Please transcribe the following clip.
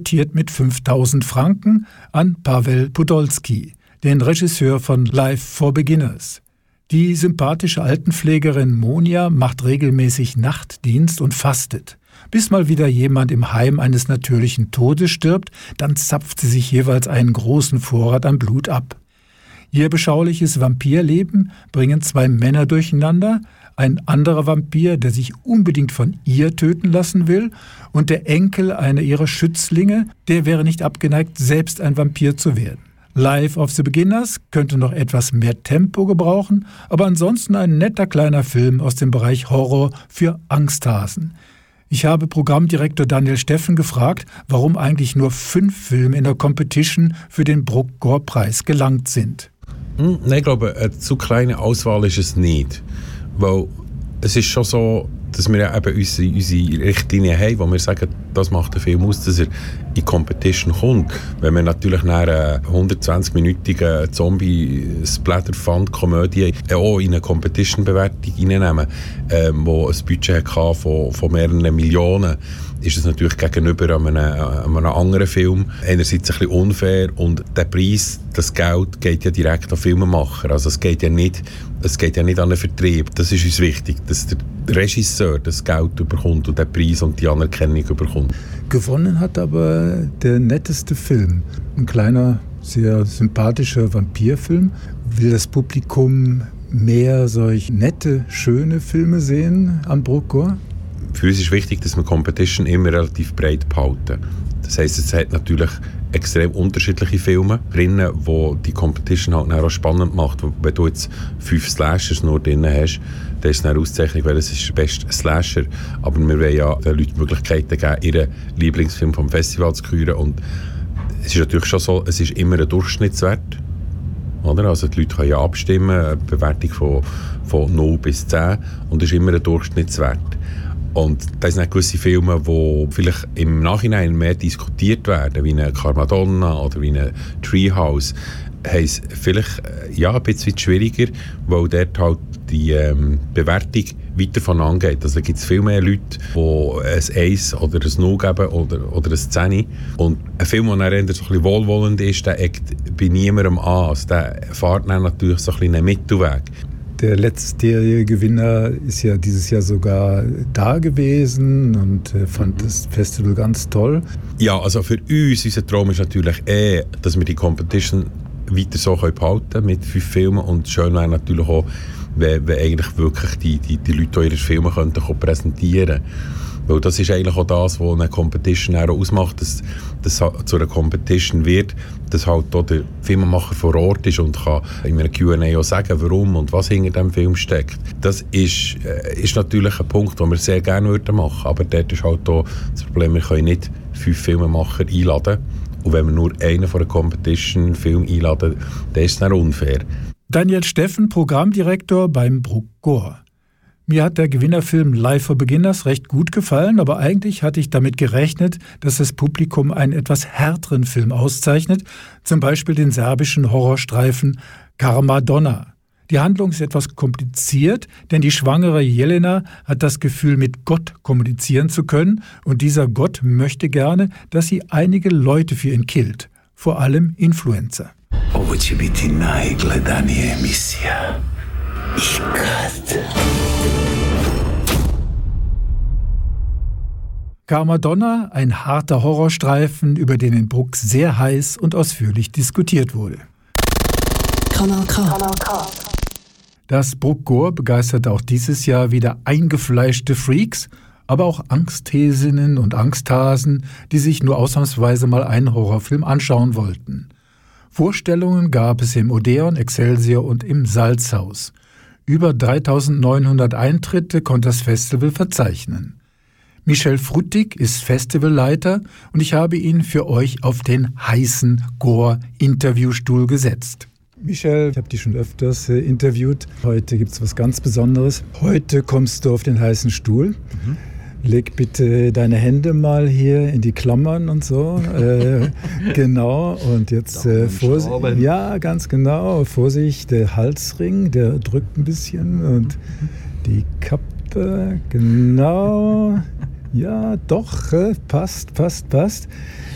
dotiert mit 5.000 Franken an Paweł Podolski, den Regisseur von Life for Beginners. Die sympathische Altenpflegerin Monia macht regelmäßig Nachtdienst und fastet. Bis mal wieder jemand im Heim eines natürlichen Todes stirbt, dann zapft sie sich jeweils einen großen Vorrat an Blut ab. Ihr beschauliches Vampirleben bringen 2 Männer durcheinander, ein anderer Vampir, der sich unbedingt von ihr töten lassen will, und der Enkel einer ihrer Schützlinge, der wäre nicht abgeneigt, selbst ein Vampir zu werden. Life of the Beginners könnte noch etwas mehr Tempo gebrauchen, aber ansonsten ein netter kleiner Film aus dem Bereich Horror für Angsthasen. Ich habe Programmdirektor Daniel Steffen gefragt, warum eigentlich nur 5 Filme in der Competition für den Bruckgor-Preis gelangt sind. Nein, ich glaube, eine zu kleine Auswahl ist es nicht. Weil es ist schon so, dass wir eben unsere Richtlinien haben, wo wir sagen, das macht den Film aus, dass er in die Competition kommt. Wenn wir natürlich eine 120-minütige Zombie-Splatter-Fun-Komödie auch in eine Competition-Bewertung reinnehmen, wo ein Budget hatte von mehreren Millionen, ist es natürlich gegenüber einem anderen Film einerseits ein bisschen unfair, und der Preis, das Geld, geht ja direkt an Filmemacher. Also es geht ja nicht an den Vertrieb. Das ist uns wichtig, dass der Regisseur das Geld bekommt und den Preis und die Anerkennung bekommt. Gewonnen hat aber der netteste Film. Ein kleiner, sehr sympathischer Vampirfilm. Will das Publikum mehr solch nette, schöne Filme sehen am Bruckgor? Für uns ist wichtig, dass wir Competition immer relativ breit behalten. Das heisst, es hat natürlich extrem unterschiedliche Filme drinnen, die die Competition halt auch spannend macht. Wenn du jetzt 5 Slashers nur drin hast, dann ist es eine Auszeichnung, weil es ist der beste Slasher. Aber wir wollen ja den Leuten die Möglichkeiten geben, ihren Lieblingsfilm vom Festival zu küren. Und es ist natürlich schon so, es ist immer ein Durchschnittswert. Oder? Also die Leute können ja abstimmen, eine Bewertung von 0 bis 10, und es ist immer ein Durchschnittswert. Und das sind gewisse Filme, die vielleicht im Nachhinein mehr diskutiert werden, wie eine Carmadonna oder wie eine Treehouse, haben es vielleicht ein bisschen schwieriger, weil dort halt die Bewertung weiter von angeht. Also da gibt es viel mehr Leute, die ein 1 oder ein 0 geben oder ein 10. Und ein Film, der eher so ein bisschen wohlwollend ist, der eckt bei niemandem an. Also der fährt dann natürlich so ein bisschen einen Mittelweg. Der letztjährige Gewinner ist ja dieses Jahr sogar da gewesen und fand das Festival ganz toll. Ja, also für uns, unser Traum ist natürlich dass wir die Competition weiter so behalten können mit 5 Filmen. Und schön wäre natürlich auch, wenn eigentlich wirklich die Leute ihre Filme präsentieren können. Weil das ist eigentlich auch das, was eine Competition auch ausmacht, dass zu einer Competition wird, dass halt auch der Filmemacher vor Ort ist und kann in einer Q&A auch sagen, warum und was hinter dem Film steckt. Das ist natürlich ein Punkt, den wir sehr gerne machen würden. Aber dort ist halt auch das Problem, wir können nicht 5 Filmemacher einladen. Und wenn wir nur einen von einer Competition-Film einladen, dann ist es dann unfair. Daniel Steffen, Programmdirektor beim Bruckgor. Mir hat der Gewinnerfilm Life for Beginners recht gut gefallen, aber eigentlich hatte ich damit gerechnet, dass das Publikum einen etwas härteren Film auszeichnet, zum Beispiel den serbischen Horrorstreifen Carmadonna. Die Handlung ist etwas kompliziert, denn die schwangere Jelena hat das Gefühl, mit Gott kommunizieren zu können, und dieser Gott möchte gerne, dass sie einige Leute für ihn killt, vor allem Influencer. Ovo će biti najgledanija emisija ikad. Carmadonna, ein harter Horrorstreifen, über den in Bruck sehr heiß und ausführlich diskutiert wurde. Kanal K. Das Bruckgor begeistert auch dieses Jahr wieder eingefleischte Freaks, aber auch Angsthäsinnen und Angsthasen, die sich nur ausnahmsweise mal einen Horrorfilm anschauen wollten. Vorstellungen gab es im Odeon, Excelsior und im Salzhaus. Über 3.900 Eintritte konnte das Festival verzeichnen. Michel Fruttig ist Festivalleiter und ich habe ihn für euch auf den heißen Gore-Interviewstuhl gesetzt. Michel, ich habe dich schon öfters interviewt. Heute gibt es was ganz Besonderes. Heute kommst du auf den heißen Stuhl. Leg bitte deine Hände mal hier in die Klammern und so. Genau, und jetzt Vorsicht. Ja, ganz genau. Vorsicht, der Halsring, der drückt ein bisschen. Und die Kappe, genau. Ja, doch, passt.